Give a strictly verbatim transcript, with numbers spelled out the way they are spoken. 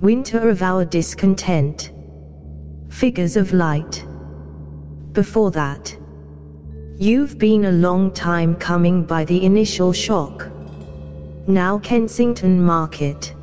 Winter of our discontent. Figures of light. Before that, you've been a long time coming by the initial shock. Now Kensington Market.